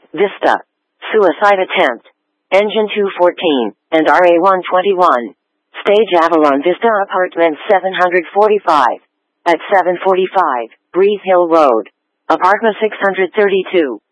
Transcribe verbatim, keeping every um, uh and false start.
Vista. Suicide attempt. Engine two fourteen, and R A one twenty-one. Stage Avalon Vista Apartment seven forty-five. At seven forty-five, Breeze Hill Road. Apartment six thirty-two.